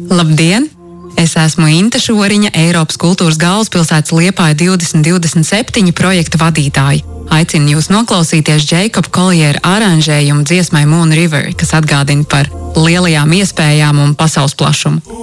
Labdien! Es esmu Inte Šoriņa, Eiropas kultūras galvaspilsētas Liepāja 2027 projekta vadītāja. Aicinu jūs noklausīties Jacoba Colliera aranžējumu dziesmai Moon River, kas atgādina par lielajām iespējām un pasaules plašumu.